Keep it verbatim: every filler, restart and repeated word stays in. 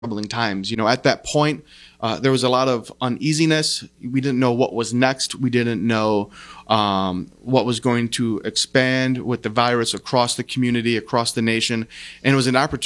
troubling times. You know, at that point, uh, there was a lot of uneasiness. We didn't know what was next. We didn't know um, what was going to expand with the virus across the community, across the nation. And it was an opportunity